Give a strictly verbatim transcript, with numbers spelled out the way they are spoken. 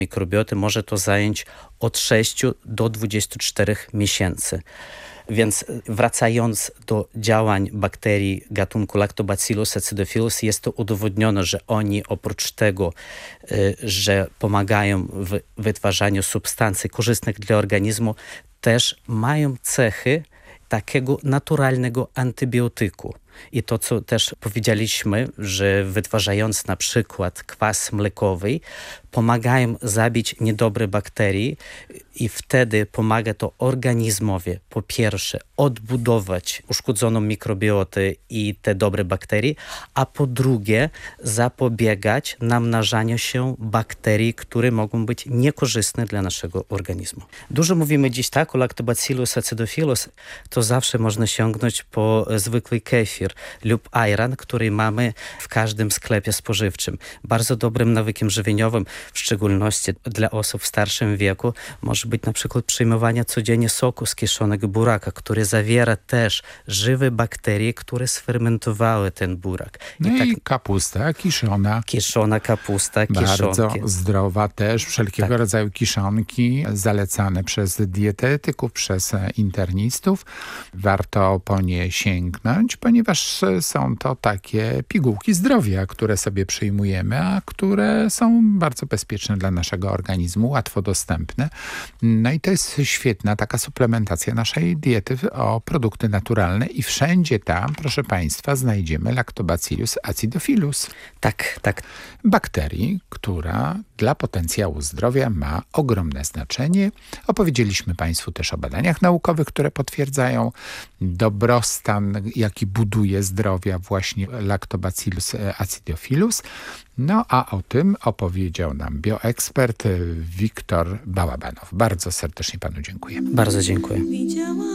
mikrobioty może to zająć od sześciu do dwudziestu czterech miesięcy. Więc wracając do działań bakterii gatunku Lactobacillus acidophilus, jest to udowodnione, że oni oprócz tego, że pomagają w wytwarzaniu substancji korzystnych dla organizmu, też mają cechy takiego naturalnego antybiotyku. I to, co też powiedzieliśmy, że wytwarzając na przykład kwas mlekowy, pomagają zabić niedobre bakterie i wtedy pomaga to organizmowi po pierwsze odbudować uszkodzoną mikrobiotę i te dobre bakterie, a po drugie zapobiegać namnażaniu się bakterii, które mogą być niekorzystne dla naszego organizmu. Dużo mówimy dziś tak o Lactobacillus acidophilus, to zawsze można sięgnąć po zwykły kefir lub ayran, który mamy w każdym sklepie spożywczym. Bardzo dobrym nawykiem żywieniowym, w szczególności dla osób w starszym wieku, może być na przykład przyjmowanie codziennie soku z kiszonego buraka, który zawiera też żywe bakterie, które sfermentowały ten burak. I no tak, i kapusta kiszona. Kiszona kapusta, Bardzo kiszonki. zdrowa też, wszelkiego Tak. rodzaju kiszonki zalecane przez dietetyków, przez internistów. Warto po nie sięgnąć, ponieważ są to takie pigułki zdrowia, które sobie przyjmujemy, a które są bardzo bezpieczne dla naszego organizmu, łatwo dostępne. No i to jest świetna taka suplementacja naszej diety o produkty naturalne i wszędzie tam, proszę Państwa, znajdziemy Lactobacillus acidophilus. Tak, tak. Bakterii, która dla potencjału zdrowia ma ogromne znaczenie. Opowiedzieliśmy Państwu też o badaniach naukowych, które potwierdzają dobrostan, jaki buduje zdrowia właśnie Lactobacillus acidophilus. No a o tym opowiedział nam bioekspert Wiktor Bałabanow. Bardzo serdecznie Panu dziękuję. Bardzo dziękuję.